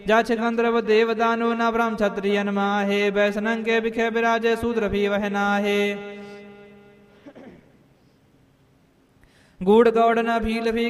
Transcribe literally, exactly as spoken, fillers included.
जछ गंधर्व देव दानो न ब्रह्म क्षत्रियन माहे वैष्णव के बिखे विराजे शूद्र भी वह नाहे गूढ़ गौड़ न भील भी